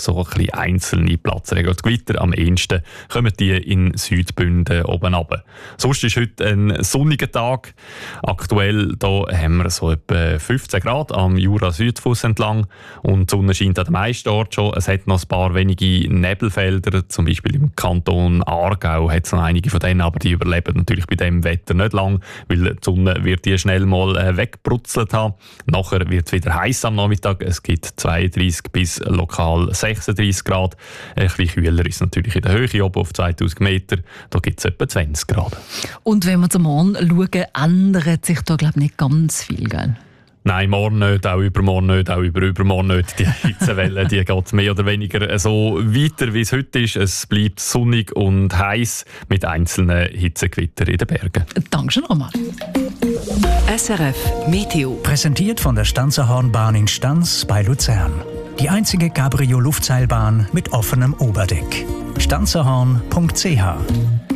so ein bisschen einzelne Platzregen. Die Gewitter am ehesten kommen die in Südbünden oben runter. Sonst ist heute ein sonniger Tag. Aktuell da haben wir so etwa 15 Grad am Jura-Südfuss entlang und die Sonne scheint an den meisten Orten schon. Es hat noch ein paar wenige Nebelfelder, zum Beispiel im Kanton Aargau hat es noch einige von denen, aber die überleben natürlich bei dem Wetter nicht lang, weil die Sonne wird die schnell mal wegbrutzelt haben. Nachher wird es wieder heiß am Nachmittag. Es gibt 32 bis lokal 36 Grad. Ein bisschen kühler ist natürlich in der Höhe, oben auf 2000 Meter. Da gibt es etwa 20 Grad. Und wenn wir zum Morgen schauen, ändert sich da glaube ich nicht ganz viel, gell? Nein, morgen nicht, auch übermorgen nicht, auch übermorgen nicht. Die Hitzewelle die geht mehr oder weniger so weiter, wie es heute ist. Es bleibt sonnig und heiß mit einzelnen Hitzegewittern in den Bergen. Dankeschön, Roman. SRF Meteo. Präsentiert von der Stanzerhornbahn in Stanz bei Luzern. Die einzige Cabrio-Luftseilbahn mit offenem Oberdeck. stanzerhorn.ch